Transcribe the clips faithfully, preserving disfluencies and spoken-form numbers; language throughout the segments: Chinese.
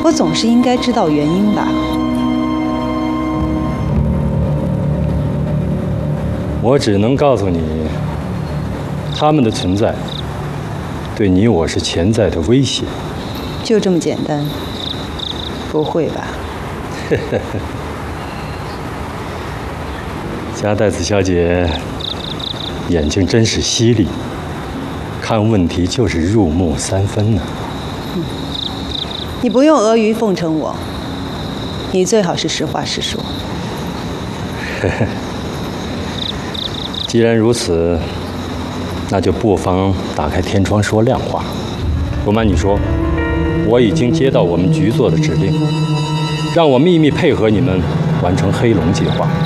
我总是应该知道原因吧？ 我只能告诉你，他们的存在对你我是潜在的威胁。 就这么简单？不会吧？ 加代子小姐眼睛真是犀利，看问题就是入木三分呢、 嗯。你不用阿谀奉承我，你最好是实话实说。 既然如此，那就不妨打开天窗说亮话。不瞒你说，我已经接到我们局座的指令，让我秘密配合你们完成黑龙计划。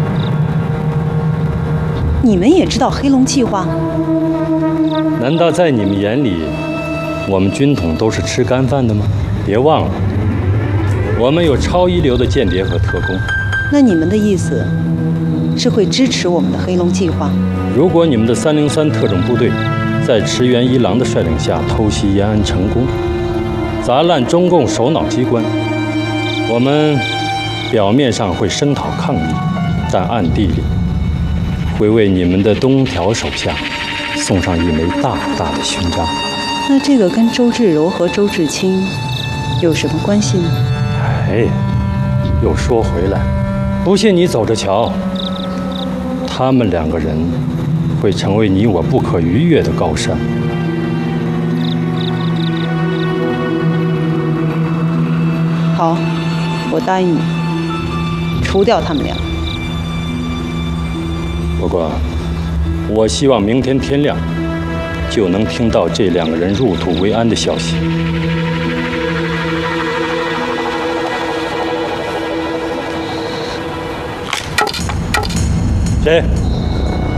你们也知道黑龙计划？ 难道在你们眼里，我们军统都是吃干饭的吗？别忘了，我们有超一流的间谍和特工。 那你们的意思是会支持我们的黑龙计划？ 如果你们的三零三特种部队在池原一郎的率领下偷袭延安成功，砸烂中共首脑机关，我们表面上会声讨抗议，但暗地里会为你们的东条手下送上一枚大大的勋章。 那这个跟周志柔和周志清有什么关系呢？ 哎，又说回来，不信你走着瞧，他们两个人会成为你我不可逾越的高山。 好，我答应你，除掉他们俩。 不过，我希望明天天亮就能听到这两个人入土为安的消息。谁？